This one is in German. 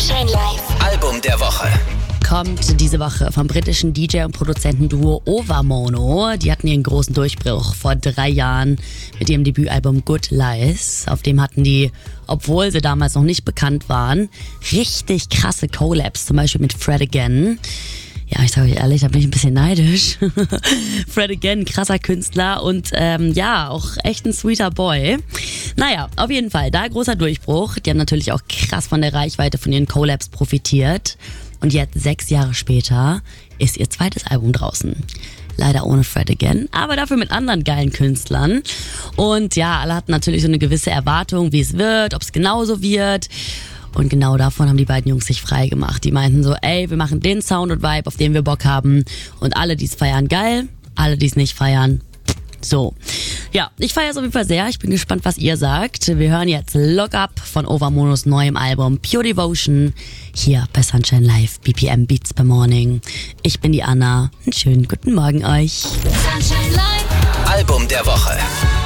Sunshine Live. Album der Woche. Kommt diese Woche vom britischen DJ- und Produzentenduo Overmono. Die hatten ihren großen Durchbruch vor 3 Jahren mit ihrem Debütalbum Good Lies. Auf dem hatten die, obwohl sie damals noch nicht bekannt waren, richtig krasse Collabs, zum Beispiel mit Fred Again. Ja, ich sage euch ehrlich, da bin ich ein bisschen neidisch. Fred Again, krasser Künstler und auch echt ein sweeter Boy. Naja, auf jeden Fall, da großer Durchbruch. Die haben natürlich auch krass von der Reichweite von ihren Collabs profitiert. Und jetzt, 6 Jahre später, ist ihr zweites Album draußen. Leider ohne Fred Again, aber dafür mit anderen geilen Künstlern. Und ja, alle hatten natürlich so eine gewisse Erwartung, wie es wird, ob es genauso wird. Und genau davon haben die beiden Jungs sich frei gemacht. Die meinten so, ey, wir machen den Sound und Vibe, auf den wir Bock haben. Und alle, die es feiern, geil. Alle, die es nicht feiern, so. Ja, ich feiere es auf jeden Fall sehr. Ich bin gespannt, was ihr sagt. Wir hören jetzt Look Up von Overmonos neuem Album Pure Devotion. Hier bei Sunshine Live, BPM Beats per Morning. Ich bin die Anna. Einen schönen guten Morgen euch. Sunshine Live. Album der Woche.